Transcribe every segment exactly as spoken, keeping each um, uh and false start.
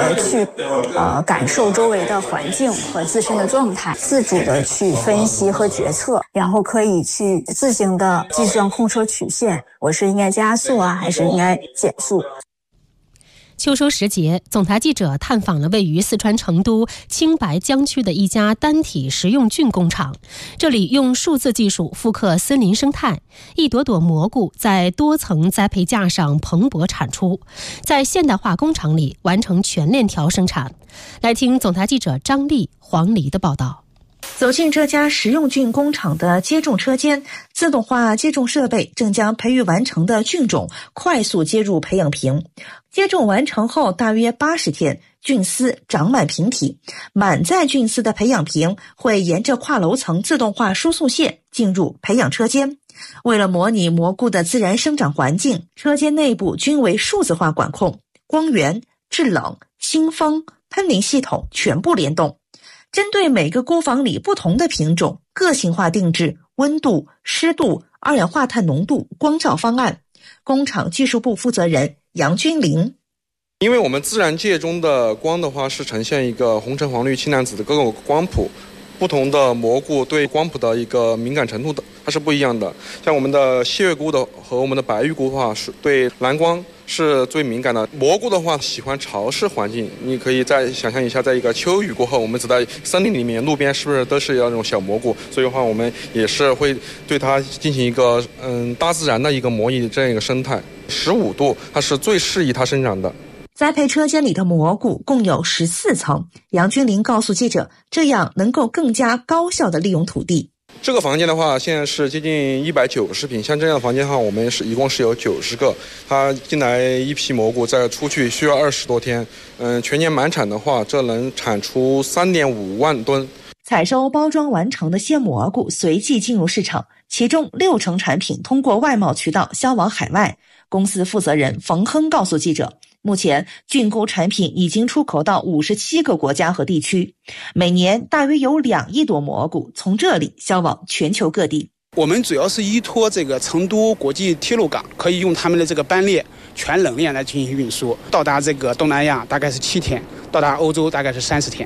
的去呃感受周围的环境和自身的状态，自主的去分析和决策，然后可以去自行的计算控车曲线，我是应该加速啊，还是应该减速。 秋收时节，总台记者探访了位于四川成都青白江区的一家单体食用菌工厂。这里用数字技术复刻森林生态，一朵朵蘑菇在多层栽培架上蓬勃产出，在现代化工厂里完成全链条生产。来听总台记者张丽、黄黎的报道。 走进这家食用菌工厂的接种车间，自动化接种设备正将培育完成的菌种快速接入培养瓶。接种完成后大约八十天，菌丝长满瓶体，满载菌丝的培养瓶会沿着跨楼层自动化输送线进入培养车间。为了模拟蘑菇的自然生长环境，车间内部均为数字化管控，光源、制冷、清风、喷淋系统全部联动。针对每个菇房里不同的品种，个性化定制温度、湿度、二氧化碳浓度、光照方案。工厂技术部负责人杨君林， 因为我们自然界中的光的话是呈现一个红橙黄绿青蓝紫的各个光谱，不同的蘑菇对光谱的一个敏感程度的它是不一样的。像我们的蟹月菇的和我们的白玉菇的话是对蓝光是最敏感的。蘑菇的话喜欢潮湿环境，你可以再想象一下，在一个秋雨过后，我们走在森林里面，路边是不是都是要那种小蘑菇？所以的话，我们也是会对它进行一个嗯大自然的一个模拟这样一个生态。十五度它是最适宜它生长的。 栽培车间里的蘑菇共有十四层，杨君林告诉记者，这样能够更加高效地利用土地。 这个房间的话，现在是接近一百九十平，像这样的房间的话，我们是一共是有九十个。它进来一批蘑菇，再出去需要二十多天。嗯，全年满产的话，这能产出三点五万吨。 采收包装完成的鲜蘑菇随即进入市场，其中六成产品通过外贸渠道销往海外。公司负责人冯亨告诉记者，目前菌菇产品已经出口到五十七个国家和地区，每年大约有两亿朵蘑菇从这里销往全球各地。 我们主要是依托这个成都国际铁路港，可以用他们的这个班列全冷链来进行运输，到达这个东南亚大概是七天，到达欧洲大概是三十天。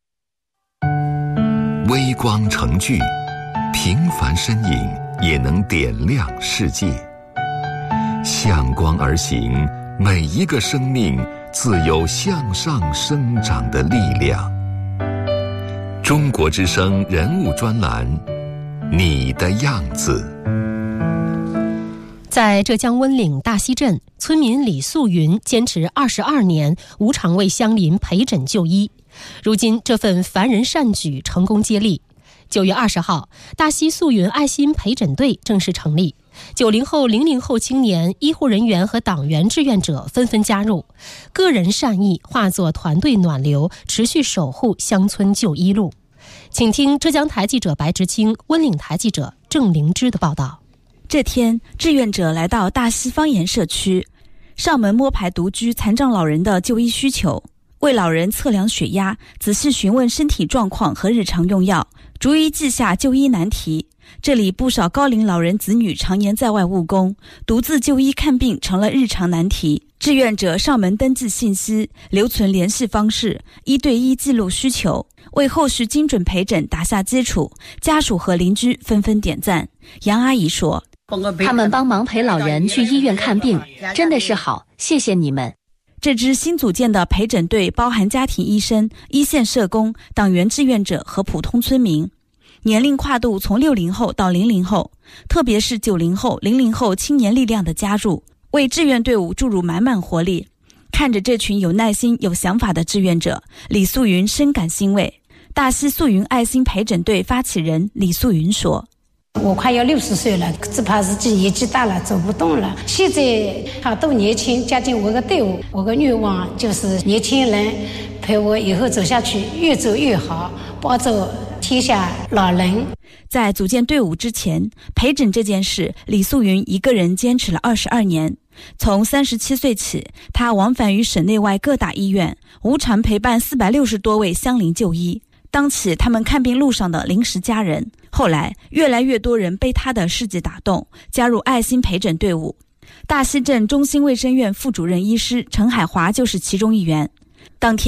微光成炬，平凡身影也能点亮世界。向光而行，每一个生命自有向上生长的力量。中国之声人物专栏，你的样子。 在浙江温岭大溪镇，村民李素云坚持二十二年，无偿为乡邻陪诊就医。如今，这份凡人善举成功接力。九月二十号，大溪素云爱心陪诊队正式成立。九零后、零零后青年、医护人员和党员志愿者纷纷加入，个人善意化作团队暖流，持续守护乡村就医路。请听浙江台记者白直清、温岭台记者郑灵芝的报道。 这天，志愿者来到大溪方言社区，上门摸排独居残障老人的就医需求，为老人测量血压，仔细询问身体状况和日常用药，逐一记下就医难题。这里不少高龄老人子女常年在外务工，独自就医看病成了日常难题。志愿者上门登记信息，留存联系方式，一对一记录需求，为后续精准陪诊打下基础。家属和邻居纷纷点赞。杨阿姨说， 他们帮忙陪老人去医院看病，真的是好，谢谢你们。 这支新组建的陪诊队包含家庭医生、一线社工、党员志愿者和普通村民，年龄跨度从六零后到零零后，特别是九零后、零零后青年力量的加入，为志愿队伍注入满满活力。看着这群有耐心、有想法的志愿者，李素云深感欣慰。大溪素云爱心陪诊队发起人李素云说， 我快要六十岁了，只怕自己年纪大了走不动了。现在他都年轻，加进我个队伍，我个愿望就是年轻人陪我以后走下去，越走越好，帮助天下老人。 在组建队伍之前，陪诊这件事，李素云一个人坚持了二十二年。从三十七岁起，他往返于省内外各大医院，无偿陪伴四百六十多位乡邻就医，当起他们看病路上的临时家人。后来，越来越多人被他的事迹打动，加入爱心陪诊队伍。大溪镇中心卫生院副主任医师陈海华就是其中一员。当天